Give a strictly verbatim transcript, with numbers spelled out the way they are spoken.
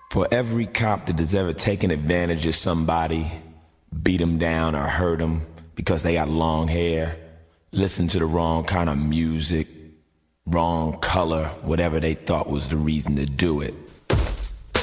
For every cop that has ever taken advantage of somebody, beat them down or hurt them because they got long hair, listened to the wrong kind of music, wrong color, whatever they thought was the reason to do it.